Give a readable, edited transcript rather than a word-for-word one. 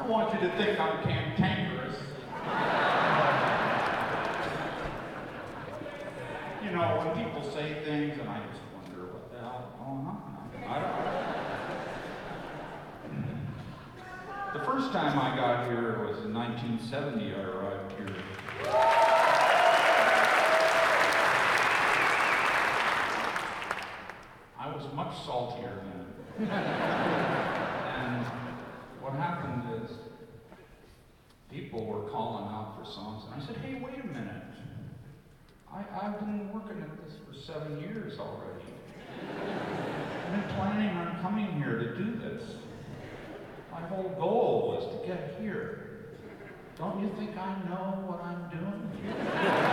don't want you to think I'm cantankerous. You know, when people say things and I just wonder what the hell is going on. The first time I got here was in 1970. I arrived here. I was much saltier then. And what happened is people were calling out for songs, and I said, hey, wait a minute. I've been working at this for 7 years already. I've been planning on coming here to do this. My whole goal was to get here. Don't you think I know what I'm doing?